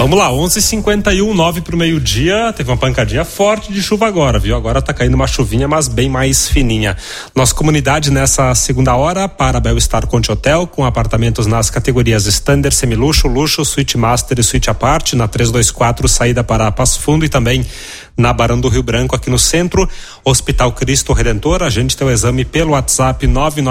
Vamos lá, 11h51, 9 pro meio-dia, teve uma pancadinha forte de chuva agora, viu? Agora tá caindo uma chuvinha, mas bem mais fininha. Nossa comunidade nessa segunda hora para Bel-Star Conte Hotel, com apartamentos nas categorias Standard, Semiluxo, Luxo, Suite Master e Suite Apart, na 324, saída para Passo Fundo e também na Barão do Rio Branco, aqui no centro. Hospital Cristo Redentor, a gente tem o exame pelo WhatsApp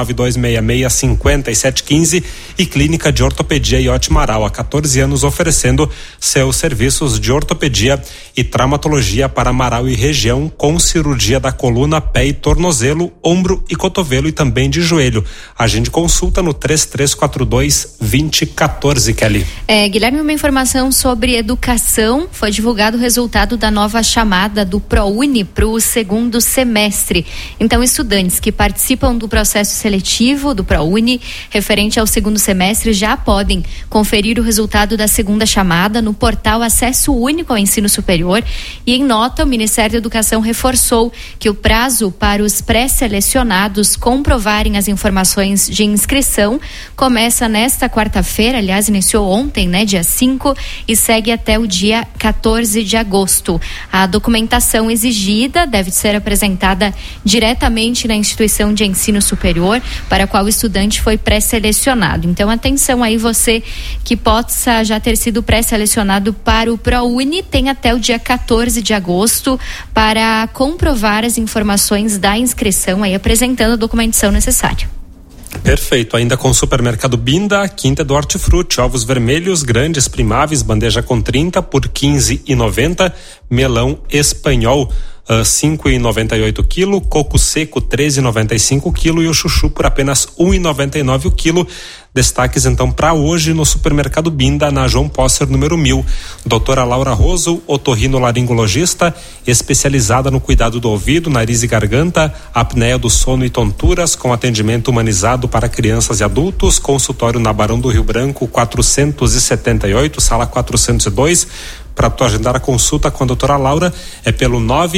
992665715 e Clínica de Ortopedia Iote Amaral, há 14 anos oferecendo seus serviços de ortopedia e traumatologia para Amaral e região, com cirurgia da coluna, pé e tornozelo, ombro e cotovelo e também de joelho. A gente consulta no 3342-2014, Kelly. Guilherme, uma informação sobre educação. Foi divulgado o resultado da nova chamada do ProUni para o segundo semestre. Então, estudantes que participam do processo seletivo do ProUni referente ao segundo semestre já podem conferir o resultado da segunda chamada no portal Acesso Único ao Ensino Superior. E em nota, o Ministério da Educação reforçou que o prazo para os pré-selecionados comprovarem as informações de inscrição começa nesta quarta-feira, aliás, iniciou ontem, dia 5, e segue até o dia 14 de agosto. A documentação exigida deve ser apresentada diretamente na instituição de ensino superior para a qual o estudante foi pré-selecionado. Então, atenção aí, você que possa já ter sido pré-selecionado para o ProUni, tem até o dia 14 de agosto para comprovar as informações da inscrição, aí apresentando a documentação necessária. Perfeito, ainda com o Supermercado Binda, Quinta do Hortifruti, ovos vermelhos grandes primáveis, bandeja com 30 por R$15,90, melão espanhol 5,98 quilo, coco seco 13,95 quilo e o chuchu por apenas R$1,99 o quilo. Destaques então para hoje no Supermercado Binda, na João Posser, número 1000. Doutora Laura Roso, otorrinolaringologista, especializada no cuidado do ouvido, nariz e garganta, apneia do sono e tonturas, com atendimento humanizado para crianças e adultos. Consultório na Barão do Rio Branco 478, sala 402. Para tu agendar a consulta com a doutora Laura é pelo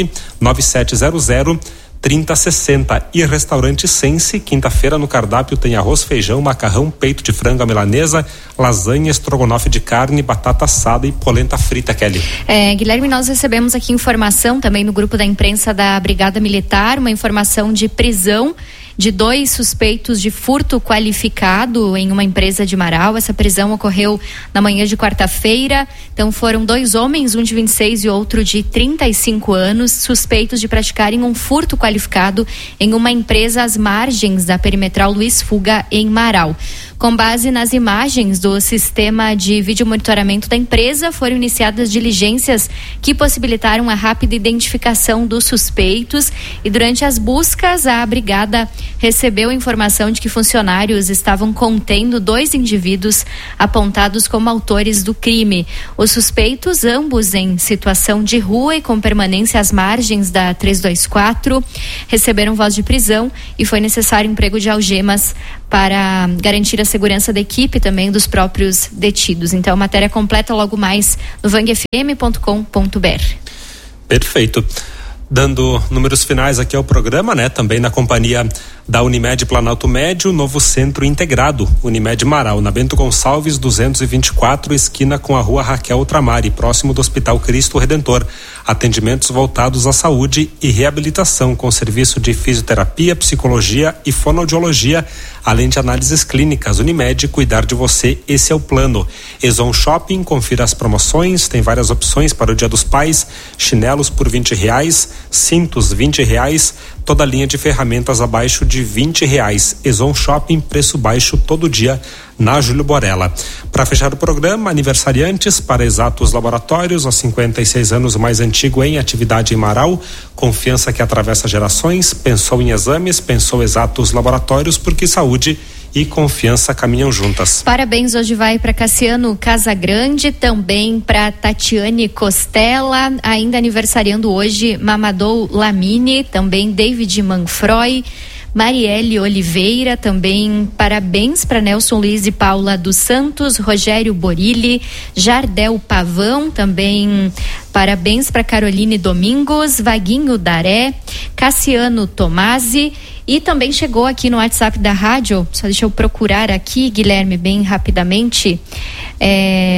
99700-3060. E Restaurante Sense, quinta-feira no cardápio tem arroz, feijão, macarrão, peito de frango à milanesa, lasanha, estrogonofe de carne, batata assada e polenta frita, Kelly. Guilherme, nós recebemos aqui informação também no grupo da imprensa da Brigada Militar, uma informação de prisão de 2 suspeitos de furto qualificado em uma empresa de Marau. Essa prisão ocorreu na manhã de quarta-feira. Então foram 2 homens, um de 26 e outro de 35 anos, suspeitos de praticarem um furto qualificado em uma empresa às margens da perimetral Luiz Fuga, em Marau. Com base nas imagens do sistema de vídeo monitoramento da empresa, foram iniciadas diligências que possibilitaram a rápida identificação dos suspeitos, e durante as buscas a brigada recebeu a informação de que funcionários estavam contendo 2 indivíduos apontados como autores do crime. Os suspeitos, ambos em situação de rua e com permanência às margens da 324, receberam voz de prisão e foi necessário emprego de algemas para garantir a segurança da equipe e também dos próprios detidos. Então, matéria completa logo mais no vangfm.com.br. Perfeito. Dando números finais aqui ao programa, também na companhia da Unimed Planalto Médio, novo centro integrado, Unimed Marau, na Bento Gonçalves 224, esquina com a rua Raquel Ultramar, próximo do Hospital Cristo Redentor. Atendimentos voltados à saúde e reabilitação, com serviço de fisioterapia, psicologia e fonoaudiologia, além de análises clínicas. Unimed, cuidar de você, esse é o plano. Ezon Shopping, confira as promoções, tem várias opções para o Dia dos Pais: chinelos por R$20, cintos R$20, toda linha de ferramentas abaixo de R$20. Ezon Shopping, preço baixo todo dia na Júlio Borella. Para fechar o programa, aniversariantes para Exatos Laboratórios, há 56 anos, o mais antigo em atividade em Marau. Confiança que atravessa gerações. Pensou em exames, pensou Exatos Laboratórios, porque saúde e confiança caminham juntas. Parabéns hoje vai para Cassiano Casagrande, também para Tatiane Costela, ainda aniversariando hoje Mamadou Lamine, também David Manfroy, Marielle Oliveira, também parabéns para Nelson Luiz e Paula dos Santos, Rogério Borilli, Jardel Pavão, também parabéns para Caroline Domingos, Vaguinho Daré, Cassiano Tomasi. E também chegou aqui no WhatsApp da rádio, só deixa eu procurar aqui, Guilherme, bem rapidamente,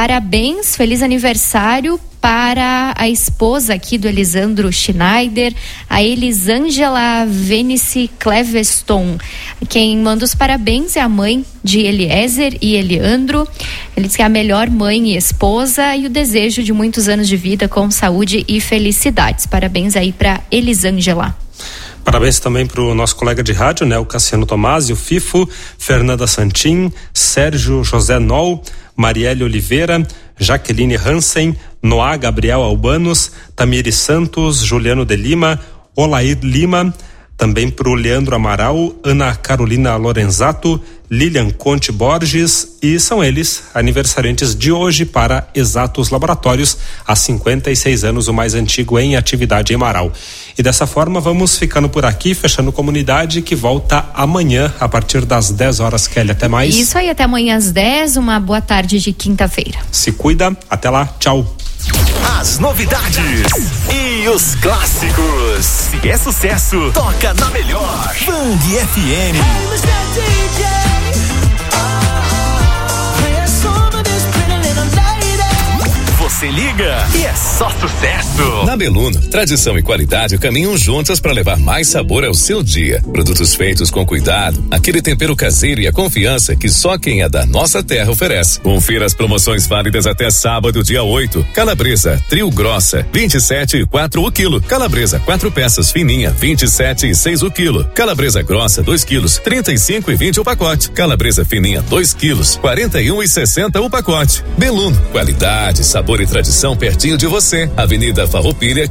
Parabéns, feliz aniversário para a esposa aqui do Elisandro Schneider, a Elisângela Venice Cleveston. Quem manda os parabéns é a mãe de Eliezer e Eliandro. Ele diz que é a melhor mãe e esposa e o desejo de muitos anos de vida com saúde e felicidades. Parabéns aí para Elisângela. Parabéns também para o nosso colega de rádio, né? O Cassiano Tomasi, o Fifo, Fernanda Santin, Sérgio José Nol, Marielle Oliveira, Jaqueline Hansen, Noá Gabriel Albanos, Tamiri Santos, Juliano de Lima, Olair Lima, também para o Leandro Amaral, Ana Carolina Lorenzato, Lilian Conte Borges, e são eles aniversariantes de hoje para Exatos Laboratórios, há 56 anos, o mais antigo em atividade em Marau. E dessa forma vamos ficando por aqui, fechando Comunidade, que volta amanhã a partir das 10 horas, Kelly. Até mais. Isso aí, até amanhã às 10, uma boa tarde de quinta-feira. Se cuida, até lá, tchau. As novidades e os clássicos. Se é sucesso, toca na melhor. Band FM. Você liga e é só sucesso. Na Beluno, tradição e qualidade caminham juntas para levar mais sabor ao seu dia. Produtos feitos com cuidado, aquele tempero caseiro e a confiança que só quem é da nossa terra oferece. Confira as promoções válidas até sábado, dia 8. Calabresa trio grossa, 27,4 o quilo. Calabresa 4 peças fininha, 27,6 o quilo. Calabresa grossa 2 quilos, 35,20 o pacote. Calabresa fininha 2 quilos, 41,60 o pacote. Beluno, qualidade, sabor e tradição pertinho de você. Avenida Farroupilha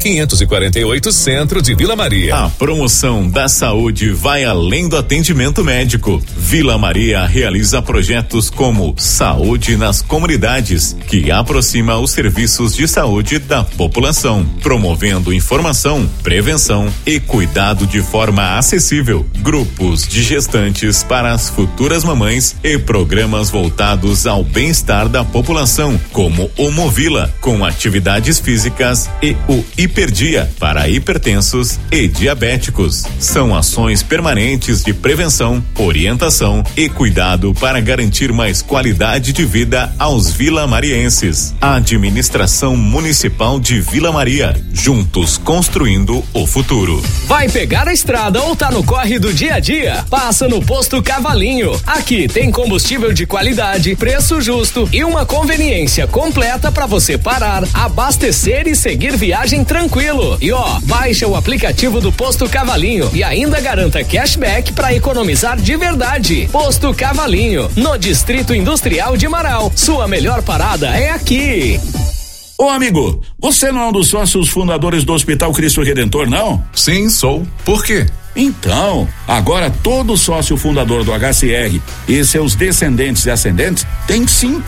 548, centro de Vila Maria. A promoção da saúde vai além do atendimento médico. Vila Maria realiza projetos como Saúde nas Comunidades, que aproxima os serviços de saúde da população, promovendo informação, prevenção e cuidado de forma acessível. Grupos de gestantes para as futuras mamães e programas voltados ao bem-estar da população, como o Movila, com atividades físicas, e o Hiperdia para hipertensos e diabéticos. São ações permanentes de prevenção, orientação e cuidado para garantir mais qualidade de vida aos vilamarienses. A Administração Municipal de Vila Maria, juntos construindo o futuro. Vai pegar a estrada ou tá no corre do dia a dia? Passa no Posto Cavalinho. Aqui tem combustível de qualidade, preço justo e uma conveniência completa para você parar, abastecer e seguir viagem tranquilo. E baixa o aplicativo do Posto Cavalinho e ainda garanta cashback para economizar de verdade. Posto Cavalinho, no Distrito Industrial de Marau. Sua melhor parada é aqui. Ô amigo, você não é um dos sócios fundadores do Hospital Cristo Redentor, não? Sim, sou. Por quê? Então, agora todo sócio fundador do HCR e seus descendentes e ascendentes tem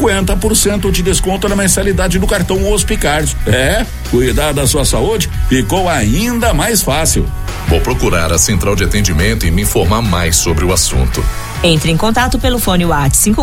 50% de desconto na mensalidade do cartão Hospicard. Cuidar da sua saúde ficou ainda mais fácil. Vou procurar a central de atendimento e me informar mais sobre o assunto. Entre em contato pelo fone WhatsApp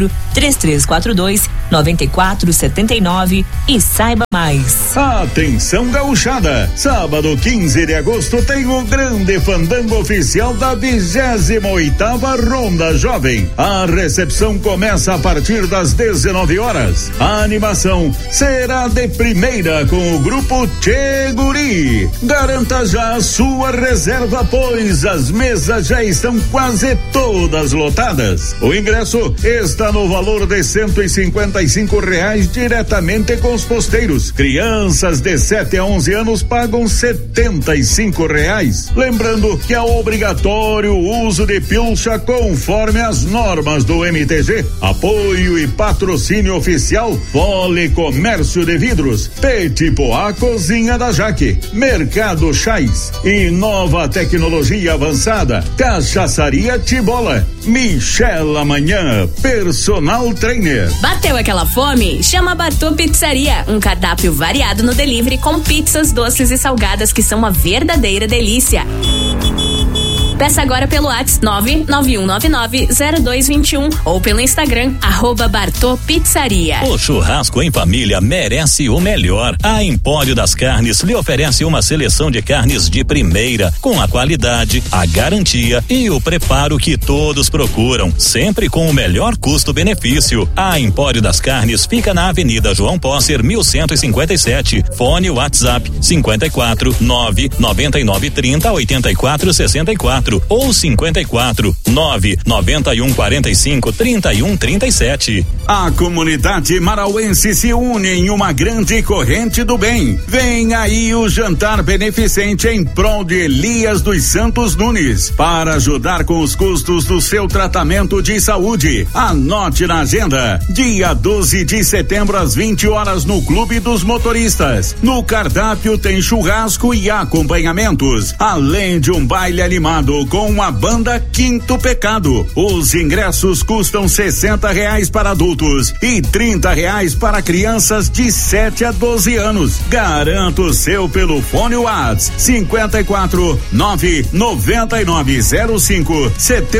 54-3342-9479 e saiba mais. Atenção gauchada, sábado 15 de agosto tem o grande fandango oficial da 28ª Ronda Jovem. A recepção começa a partir das 19 horas. A animação será de primeira com o grupo Tchê Guri. Garanta já a sua reserva, pois as mesas já estão quase todas lotadas. O ingresso está no valor de R$155 diretamente com os posteiros. Crianças de 7 a 11 anos pagam R$75. Lembrando que é obrigatório o uso de pilcha conforme as normas do MTG. Apoio e patrocínio oficial Poli Comércio de Vidros, Petit Poá Cozinha da Jaque, Mercado Chais, Inova Tecnologia Avançada, Cachaçaria Tibola, Michel Amanhã, Personal Trainer. Bateu aquela fome? Chama a Batu Pizzaria, um cardápio variado no delivery com pizzas doces e salgadas que são uma verdadeira delícia. Peça agora pelo WhatsApp 991990221 ou pelo Instagram @Bartô Pizzaria. O churrasco em família merece o melhor. A Empório das Carnes lhe oferece uma seleção de carnes de primeira, com a qualidade, a garantia e o preparo que todos procuram, sempre com o melhor custo-benefício. A Empório das Carnes fica na Avenida João Posser, 1157. Fone WhatsApp 54 99930 8464 ou 54 991 45 31 37. A comunidade marauense se une em uma grande corrente do bem. Vem aí o jantar beneficente em prol de Elias dos Santos Nunes, para ajudar com os custos do seu tratamento de saúde. Anote na agenda, dia 12 de setembro às 20 horas no Clube dos Motoristas. No cardápio tem churrasco e acompanhamentos, além de um baile animado com a banda Quinto Pecado. Os ingressos custam R$60 para adultos e R$30 para crianças de 7 a 12 anos. Garanta o seu pelo fone WhatsApp 54 99905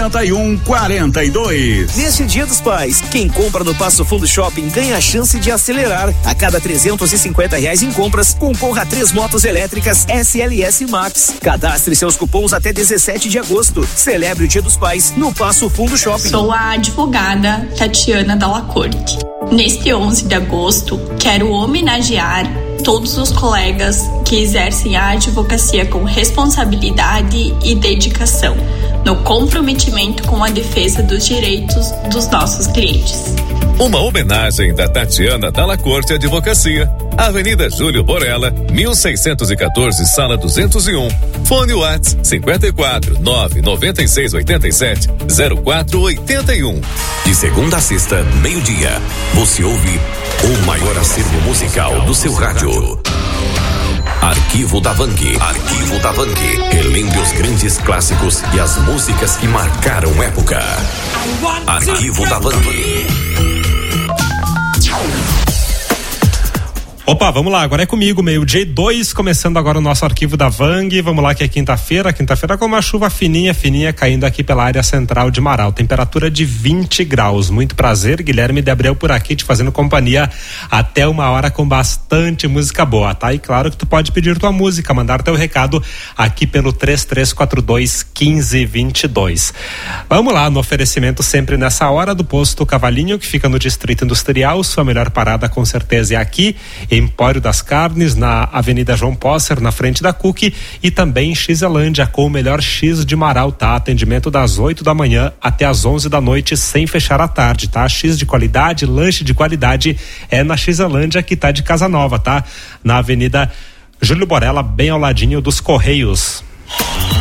7142. Neste Dia dos Pais, quem compra no Passo Fundo Shopping ganha a chance de acelerar. A cada R$350 em compras, concorra a 3 motos elétricas SLS Max. Cadastre seus cupons até 17 de agosto. Celebre o Dia dos Pais no Passo Fundo Shopping. Sou a advogada Tatiana Dalla Corte. Neste 11 de agosto, quero homenagear todos os colegas que exercem a advocacia com responsabilidade e dedicação, no comprometimento com a defesa dos direitos dos nossos clientes. Uma homenagem da Tatiana Dalla Corte Advocacia, Avenida Júlio Borella, 1614, Sala 201. Fone WhatsApp 54 99687 0481. De segunda a sexta, meio-dia, você ouve o maior acervo musical do seu rádio. Arquivo da Vang. Arquivo da Vang. Relembre os grandes clássicos e as músicas que marcaram época. Arquivo da Vang. Opa, vamos lá, agora é comigo, meio-dia e 2, começando agora o nosso arquivo da Vang. Vamos lá, que é quinta-feira com uma chuva fininha caindo aqui pela área central de Marau. Temperatura de 20 graus. Muito prazer, Guilherme de Abreu por aqui, te fazendo companhia até 1h com bastante música boa, tá? E claro que tu pode pedir tua música, mandar teu recado aqui pelo 3342-1522. Vamos lá, no oferecimento sempre nessa hora do Posto Cavalinho, que fica no Distrito Industrial. Sua melhor parada com certeza é aqui. Empório das Carnes, na Avenida João Posser, na frente da Cook, e também Xelândia, com o melhor X de Marau, tá? Atendimento das 8 da manhã até as 11 da noite, sem fechar à tarde, tá? X de qualidade, lanche de qualidade é na Xelândia, que tá de Casa Nova, tá? Na Avenida Júlio Borella, bem ao ladinho dos Correios.